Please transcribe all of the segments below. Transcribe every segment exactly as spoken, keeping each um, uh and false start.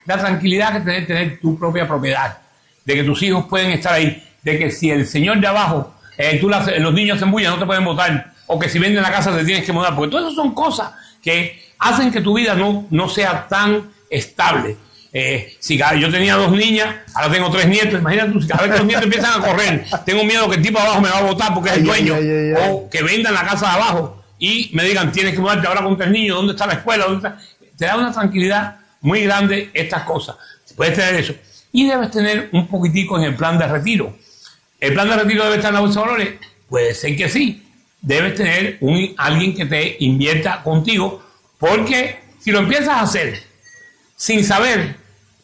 La tranquilidad que tener, tener tu propia propiedad, de que tus hijos pueden estar ahí, de que si el señor de abajo, eh, tú las, los niños se embullan, no te pueden votar, o que si venden la casa te tienes que mudar, porque todas esas son cosas que hacen que tu vida no, no sea tan estable. Eh, si cada, yo tenía dos niñas, ahora tengo tres nietos, imagínate tú, si cada vez que los nietos empiezan a correr, tengo miedo que el tipo de abajo me va a votar porque es el dueño, ay, ay, ay, ay. O que vendan la casa de abajo y me digan, tienes que mudarte ahora con tres niños, ¿dónde está la escuela? ¿Dónde está? Te da una tranquilidad muy grande estas cosas. Puedes tener eso. Y debes tener un poquitico en el plan de retiro. ¿El plan de retiro debe estar en la bolsa de valores? Puede ser que sí. Debes tener un, alguien que te invierta contigo, porque si lo empiezas a hacer sin saber,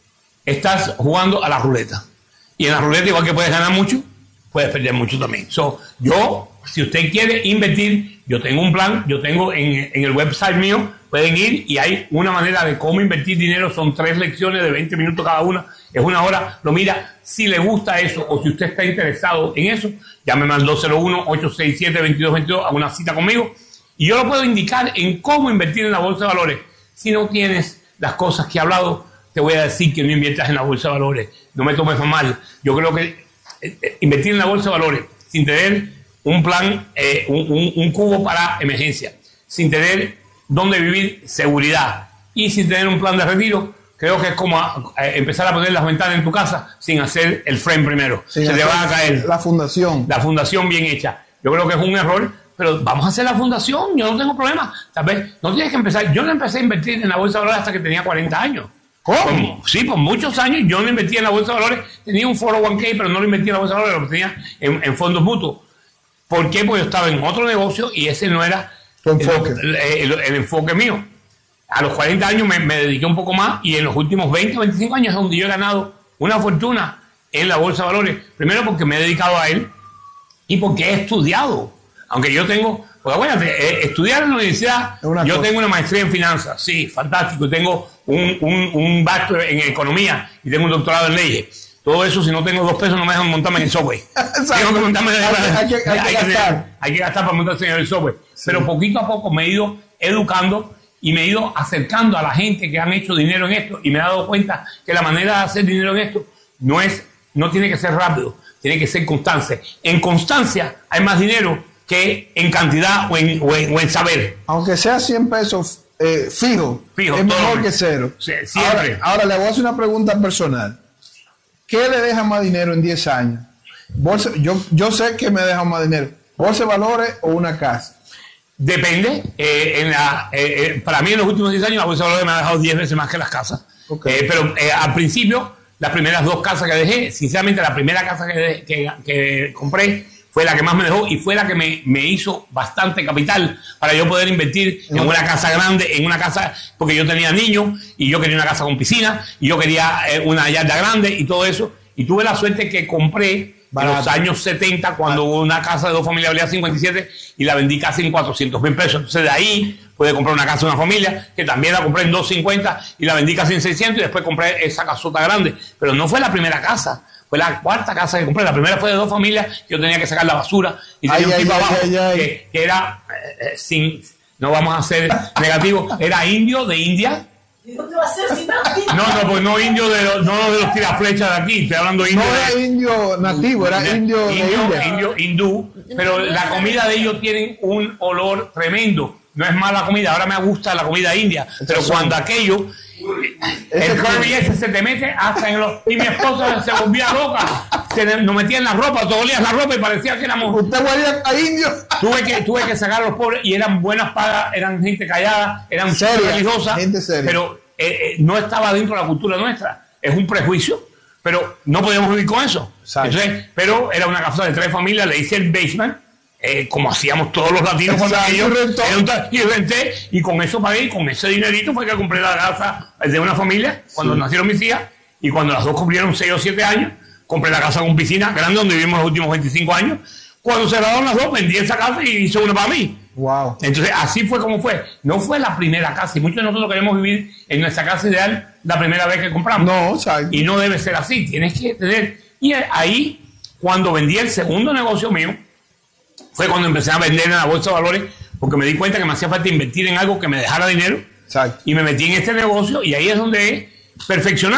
estás jugando a la ruleta. Y en la ruleta, igual que puedes ganar mucho, puedes perder mucho también. So, yo, si usted quiere invertir, yo tengo un plan, yo tengo en, en el website mío, pueden ir y hay una manera de cómo invertir dinero, son tres lecciones de veinte minutos cada una, es una hora, lo mira, si le gusta eso o si usted está interesado en eso, llámeme al dos cero uno, ocho seis siete, veintidós veintidós a una cita conmigo y yo lo puedo indicar en cómo invertir en la bolsa de valores. Si no tienes las cosas que he hablado, te voy a decir que no inviertas en la bolsa de valores, no me tomes mal. Yo creo que eh, invertir en la bolsa de valores sin tener un plan, eh, un, un, un cubo para emergencia, sin tener dónde vivir, seguridad, y sin tener un plan de retiro, creo que es como a, a empezar a poner las ventanas en tu casa sin hacer el frame primero. Sin se te va a caer la fundación. La fundación bien hecha. Yo creo que es un error, pero vamos a hacer la fundación, yo no tengo problema. Tal vez no tienes que empezar. Yo no empecé a invertir en la bolsa de valores hasta que tenía cuarenta años. ¿Cómo? Por, sí, por muchos años yo no invertía en la bolsa de valores. Tenía un cuatro oh uno k, pero no lo invertía en la bolsa de valores, lo tenía en, en fondos mutuos. ¿Por qué? Porque yo estaba en otro negocio y ese no era tu enfoque. El, el, el, el enfoque mío. A los cuarenta años me, me dediqué un poco más y en los últimos veinte o veinticinco años es donde yo he ganado una fortuna en la bolsa de valores. Primero porque me he dedicado a él y porque he estudiado. Aunque yo tengo, pues acuérdate, eh, estudiar en la universidad, yo cosa. tengo una maestría en finanzas, sí, fantástico, y tengo un, un, un bachelor en economía y tengo un doctorado en leyes. Todo eso, si no tengo dos pesos, no me dejan montarme en el subway. Tengo que montarme en el subway. Hay, hay, hay, hay, que gastar. Hay que gastar para montarse en el subway. Sí. Pero poquito a poco me he ido educando y me he ido acercando a la gente que han hecho dinero en esto y me he dado cuenta que la manera de hacer dinero en esto no es, no tiene que ser rápido, tiene que ser constancia. En constancia hay más dinero que en cantidad o en, o en, o en saber. Aunque sea cien pesos eh, fijo, fijo, es mejor que cero. Sí, siempre. Ahora, ahora le voy a hacer una pregunta personal. ¿Qué le deja más dinero en diez años? Bolsa, yo, yo sé que me deja más dinero. ¿Bolsa de valores o una casa? Depende. Eh, en la, eh, eh, para mí en los últimos diez años la bolsa de valores me ha dejado diez veces más que las casas. Okay. Eh, pero eh, al principio, las primeras dos casas que dejé, sinceramente la primera casa que, que, que compré fue la que más me dejó y fue la que me, me hizo bastante capital para yo poder invertir en una casa grande, en una casa, porque yo tenía niños y yo quería una casa con piscina y yo quería eh, una yarda grande y todo eso. Y tuve la suerte que compré en los años setenta, cuando hubo una casa de dos familias valía cincuenta y siete y la vendí casi en cuatrocientos mil pesos. Entonces de ahí pude comprar una casa de una familia que también la compré en doscientos cincuenta y la vendí casi en seiscientos y después compré esa casota grande. Pero no fue la primera casa. Fue la cuarta casa que compré. La primera fue de dos familias. Yo tenía que sacar la basura. Y tenía ay, un tipo ay, abajo ay, ay, que, que era, eh, sin, no vamos a ser negativos, era indio de India. ¿Y dónde va a ser sin indio? No, no, pues no indio de los, no de los tiraflechas de aquí. Estoy hablando de indio. No era de, indio nativo, era de, indio de indio, India. Indio hindú. Pero la comida de ellos tiene un olor tremendo. No es mala comida. Ahora me gusta la comida india. Pero cuando aquello... El curry ese se te mete hasta en los... Y mi esposa se volvía loca. Se nos metía en la ropa, tú olías la ropa y parecía que éramos... ¿Usted huele a indio? Tuve que, tuve que sacar a los pobres y eran buenas pagas, eran gente callada, eran seria, religiosa, gente seria. Pero eh, eh, no estaba dentro de la cultura nuestra. Es un prejuicio, pero no podíamos vivir con eso. Entonces, pero era una casa de tres familias, le hice el basement, Eh, como hacíamos todos los latinos cuando ellos y renté y con eso pagué y con ese dinerito fue que compré la casa de una familia cuando sí. nacieron mis hijas y cuando las dos cumplieron seis o siete años compré la casa con piscina grande donde vivimos los últimos veinticinco años. Cuando se graduaron las dos vendí esa casa y hice una para mí. Wow. Entonces así fue como fue. No fue la primera casa y muchos de nosotros queremos vivir en nuestra casa ideal la primera vez que compramos. No, o sea, y no debe ser así. Tienes que tener. Y ahí cuando vendí el segundo negocio mío fue cuando empecé a vender en la bolsa de valores porque me di cuenta que me hacía falta invertir en algo que me dejara dinero. Exacto. Y me metí en este negocio y ahí es donde perfeccionar.